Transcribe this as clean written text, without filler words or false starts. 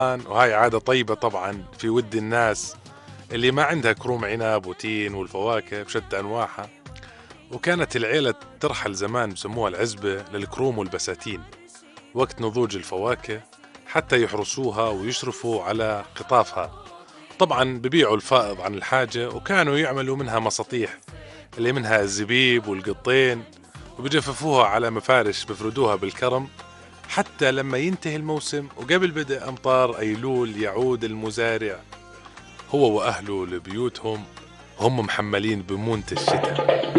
وهاي عادة طيبة طبعا في ود الناس اللي ما عندها كروم عنب وتين والفواكه بشتى أنواعها. وكانت العيلة ترحل زمان بسموها العزبة للكروم والبساتين وقت نضوج الفواكه حتى يحرسوها ويشرفوا على قطافها. طبعا ببيعوا الفائض عن الحاجة وكانوا يعملوا منها مساطيح اللي منها الزبيب والقطين، وبجففوها على مفارش بفردوها بالكرم حتى لما ينتهي الموسم وقبل بدء أمطار أيلول يعود المزارع هو وأهله لبيوتهم هم محملين بمونة الشتاء.